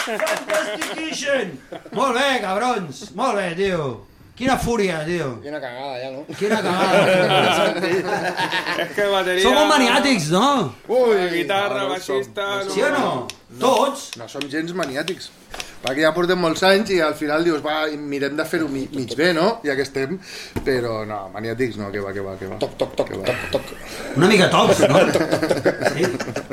Fantastication! Molt bé, cabrons. Molt bé, tio. Quina fúria, tio. Quina cagada, ja, no? Quina cagada. És que bateria... Som molt maniàtics, no? Ui, Guitarra, baixista... Sí o no? Tots? No som gens maniàtics. Perquè ja portem molts anys i al final dius, va, mirem de fer-ho mig bé, no? Ja que estem. Però no, maniàtics no, que va. Toc, toc, toc, toc, toc. Una mica tocs, no? Sí.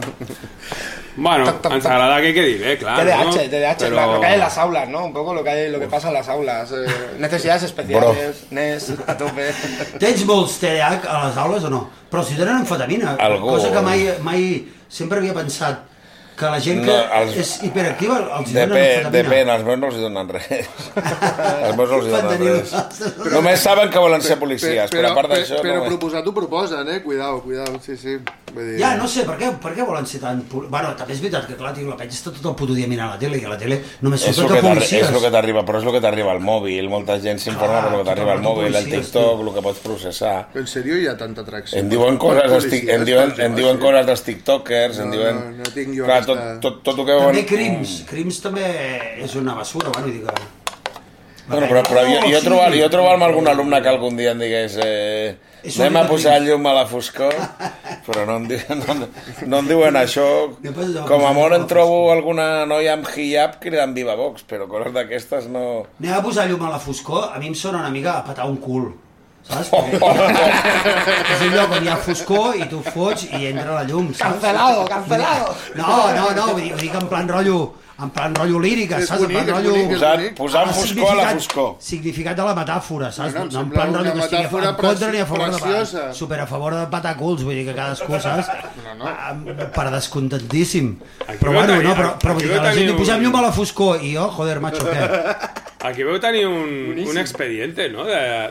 Bueno, ens agrada que quedi bé, clar, TDAH, Pero... lo que hay en las aulas, ¿no? Un poco lo que pasa en las aulas. Necesidades especiales, NES, a tope. Tens molts TDAH a les aules o no? Però si donen amfetamina, cosa que mai sempre havia pensat, que la gent que és hiperactiva els donen amfetamina. Depèn, als meus no els donen res. Els meus no els donen res. Només saben que volen ser policies, però a part d'això... Però proposar t'ho proposen, Cuidao, sí. Ja, no sé, per què volen ser tan... Bueno, també és veritat que, clar, tio, la penya està tot el puto dia mirant la tele, i a la tele només surt que policies. És el que t'arriba, però és el que t'arriba al mòbil. Molta gent s'informa per el que t'arriba al mòbil, el TikTok, el que pots processar. En sèrio hi ha tanta atracció? Em diuen coses dels tiktokers, em diuen... No tinc jo... Tot el que també Crims també és una basura, bueno, i dic... Bueno, però jo trobar-me algun alumne que algun dia em digués anem a posar llum a la foscor, però no em diuen això. Com a molt em trobo alguna noia amb hijab cridant Viva Vox, però coses d'aquestes no... Anem a posar llum a la foscor, a mi em sona una mica a petar un cul, saps? És un lloc on hi ha foscor i tu fots i entra la llum, saps? Cancelado! No, ho dic en plan rotllo lírica, saps? En plan rotllo... Posar foscor a la foscor. Significat de la metàfora, saps? No, en plan rotllo que estigui en contra ni a favor graciosa. Super a favor de patar culs, vull dir que cadascú, saps? Per descontentíssim. Però bueno, no, però vull dir que la gent li posem llum a la foscor i jo, joder, macho, què? Aquí veu tenir un expediente, no?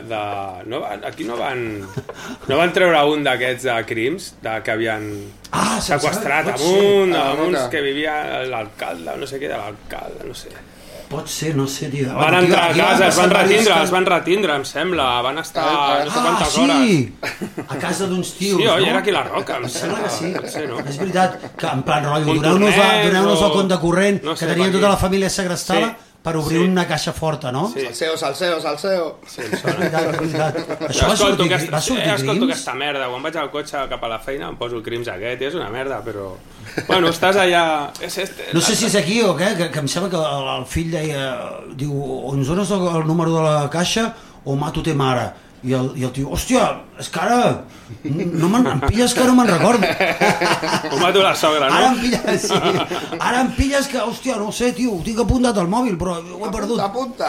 Aquí no van treure un d'aquests crims que havien sequestrat amb uns que vivia l'alcalde, no sé què de l'alcalde, no sé. Pot ser, no sé, tio. Van entrar a casa, es van retindre, em sembla. Van estar no sé quantes hores. A casa d'uns tios, no? Sí, era aquí a la Roca, em sembla que sí. No? És veritat, que en plan rotllo, doneu-nos el compte corrent, que tenien tota la família segrestada, per obrir una caixa forta, no? Sí. Salseo. Sí, és veritat. Això va sortir Crims? Escolto aquesta merda. Quan vaig al cotxe cap a la feina em poso el Crims aquest i és una merda, però... Bueno, estàs allà... No sé si és aquí o què, que em sembla que el fill deia... Diu, o ens dones el número de la caixa o mato te mare. I el tio, hòstia, és que ara em pilles que no me'n recordo. Ho mato la sogra, no? Ara em pilles que, hòstia, no sé, tio, ho tinc apuntat al mòbil, però ho he perdut. Apunta.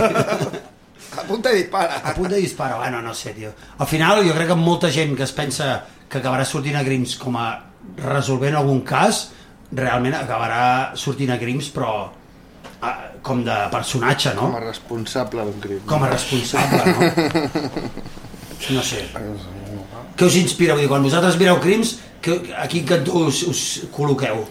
Apunta i dispara. Bueno, no sé, tio. Al final, jo crec que molta gent que es pensa que acabarà sortint a Crims com a resolvent algun cas, realment acabarà sortint a Crims, però... com de personatge, no? Com a responsable d'un crim. Com a responsable, no? No sé. Què us inspira? Vull dir, quan vosaltres mireu Crims, a quin cantó us col·loqueu?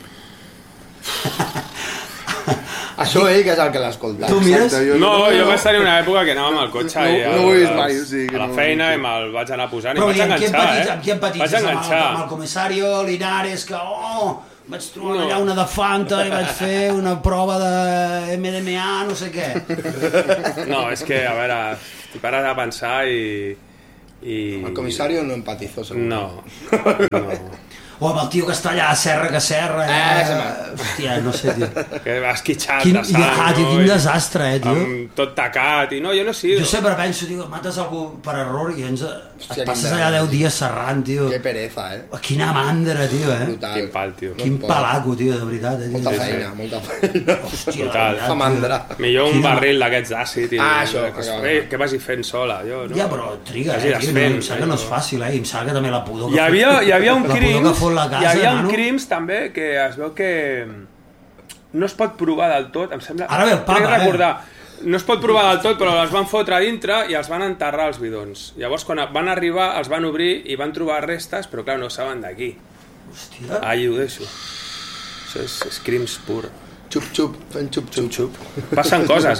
Això ell que és el que l'escolta. Tu mires? No, jo vaig tenir una època que anàvem al cotxe no ho he vist mai, o sigui, a la feina i me'l vaig anar posant i però vaig enganxar, amb qui empatitzes? Amb el comissario Linares, que vaig trobar allà una de Fanta i vaig fer una prova de MDMA, no sé què. No, és que, a veure, t'hi pares a pensar i... El comissario no empatizó, segur. No. O amb el tio que està allà, serra que serra. Hòstia, no sé, tio. Que va esquitxat de sang. Quin desastre, tio. Amb tot tacat i no, jo no sé. Jo sempre penso, tio, mates algú per error i et passes allà 10 dies serrant, tio. Que pereza, Quina mandra, tio, Brutal. Quin pal, tio. Quin palaco, tio, de veritat. Molta feina. Hòstia, fa mandra. Millor un barril d'aquests d'àcid. Això. Que vagi fent sola, jo. Ja, però triga, tio. Em sembla que no és fàcil, i em sembla que també la pudor. Hi havia un crim... Casa, hi havia un crims també que es veu que no es pot provar del tot, em sembla. Ara ve el papa, no es pot provar del tot, però els van fotre a dintre i els van enterrar als bidons. Llavors quan van arribar els van obrir i van trobar restes, però clar, no saben d'aquí. Hòstia. Ahí ho deixo. Això és crims pur. Xup, fent xup. Passen coses,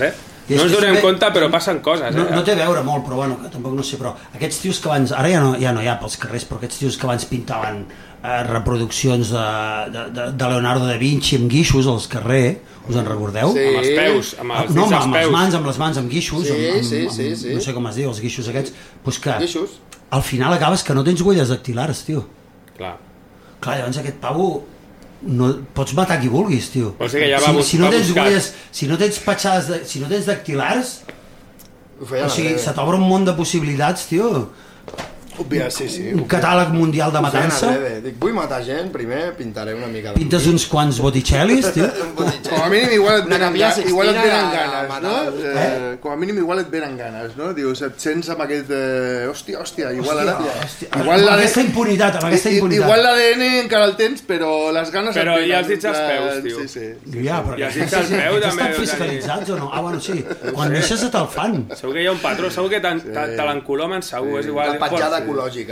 No ens donem compte, però passen coses. No té a veure molt, però bueno, que tampoc no sé, però aquests tios que abans, ara ja no hi ha pels carrers, però aquests tios que abans pintaven reproduccions de Leonardo da Vinci amb guixos als carrers, us en recordeu? Sí. Amb els peus, amb els no, dits dels peus. amb les mans, amb guixos, sí. No sé com es diu, els guixos aquests, doncs que Guixos. al final acabes que no tens huelles dactilars, tio. Clar, llavors aquest pavo no, pots matar qui vulguis, tio. Vol dir que ja si no tens huelles, si no tens petjades, si no tens dactilars, o sigui, se t'obre un món de possibilitats, tio. Òbvia, sí. Un catàleg mundial de matança. Dic, vull matar gent, primer pintaré una mica de... Pintes uns quants Botticellis, tio. Com a mínim igual et venen ganes, no? Com a mínim igual et venen ganes, no? Dius, et sents amb aquest... Hòstia, igual ara... Amb aquesta impunitat, Igual l'ADN encara el tens, però les ganes... Però hi ha els dits als peus, tio. Sí. Ja, però... I els dits als peus també... Estan fiscalitzats o no? Ah, bueno, sí. Quan neixes se te'l fan. Segur que hi ha un patró, segur que te l'encolomen, segur, és igual. La petjada ecològica.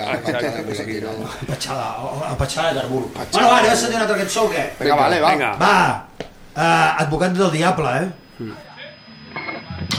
La petjada de carbur. Bueno, va, anem a sentir una altra cançó o què? Vinga, vale, va. Va, Advocat del Diable,